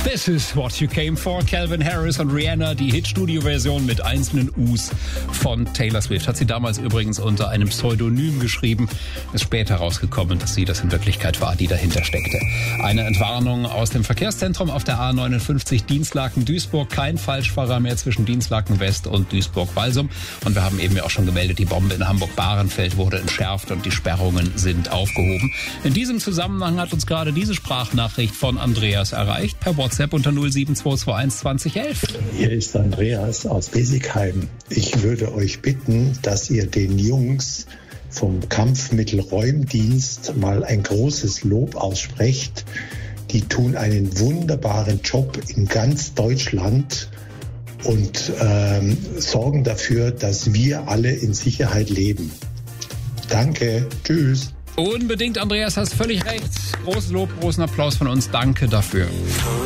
This is what you came for. Calvin Harris und Rihanna, die Hit-Studio-Version mit einzelnen U's von Taylor Swift. Hat sie damals übrigens unter einem Pseudonym geschrieben. Ist später rausgekommen, dass sie das in Wirklichkeit war, die dahinter steckte. Eine Entwarnung aus dem Verkehrszentrum auf der A59 Dinslaken-Duisburg. Kein Falschfahrer mehr zwischen Dinslaken West und Duisburg-Walsum. Und wir haben eben ja auch schon gemeldet, die Bombe in Hamburg-Bahrenfeld wurde entschärft und die Sperrungen sind aufgehoben. In diesem Zusammenhang hat uns gerade diese Sprachnachricht von Andreas erreicht, per WhatsApp unter 07221 2011. Hier ist Andreas aus Besigheim. Ich würde euch bitten, dass ihr den Jungs vom Kampfmittelräumdienst mal ein großes Lob aussprecht. Die tun einen wunderbaren Job in ganz Deutschland und sorgen dafür, dass wir alle in Sicherheit leben. Danke, tschüss. Unbedingt, Andreas, hast völlig recht. Großes Lob, großen Applaus von uns. Danke dafür.